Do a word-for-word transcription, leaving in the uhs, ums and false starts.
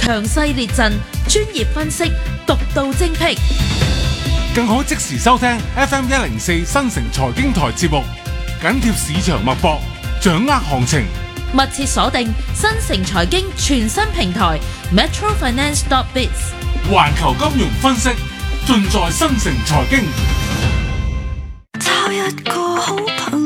強勢列陣，專業分析，獨到精闢， 更可即時收聽 F M 一零四新城財經台節目，緊貼市場脈搏，掌握行情。 密切鎖定新城財經全新平台 Metro Finance dot biz， 環球金融分析盡在新城財經。 找一個好朋